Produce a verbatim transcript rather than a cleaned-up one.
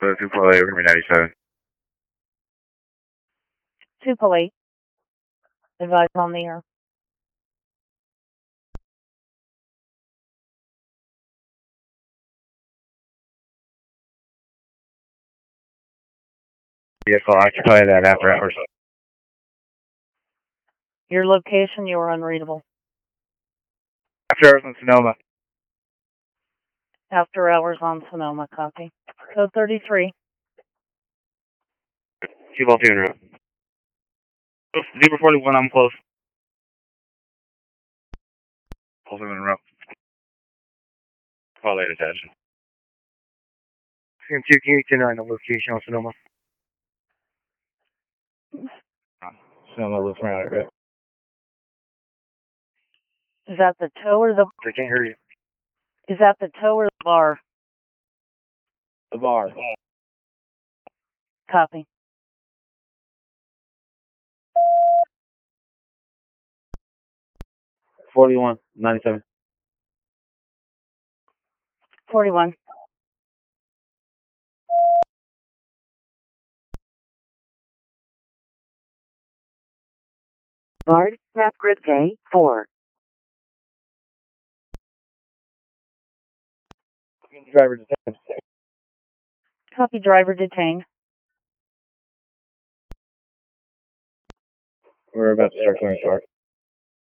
Uh, two four eight, we're gonna be ninety-seven. two four eight. Advise on the air. Vehicle occupied at after hours. Your location, you are unreadable. After hours in Sonoma. After hours on Sonoma, copy. Code thirty-three. Two ball two in route. Zebra forty-one, I'm close. Pulsing in route. Call late attention. two, can you ten nine on location on Sonoma? Sonoma looks around it, right? Is that the tow or the... I can't hear you. Is that the tow or the bar? The bar. Copy. forty-one, ninety-seven. forty-one. Bard, Snap Grid Day, four. Driver detained. Copy, driver detained. We're about to start clearing short.